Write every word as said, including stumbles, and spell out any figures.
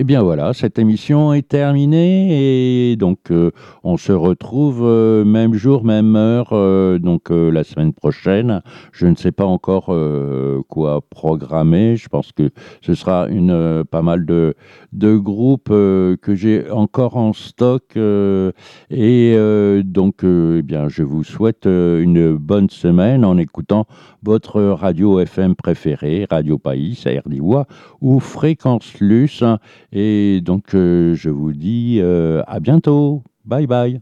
Eh bien voilà, cette émission est terminée et donc euh, on se retrouve euh, même jour, même heure, euh, donc euh, la semaine prochaine. Je ne sais pas encore euh, quoi programmer. Je pense que ce sera une euh, pas mal de, de groupes euh, que j'ai encore en stock euh, et euh, donc euh, eh bien je vous souhaite euh, une bonne semaine en écoutant votre radio F M préférée, Radio País, à Erdiwa ou Fréquence Luce. Et donc, euh, je vous dis euh, à bientôt. Bye bye.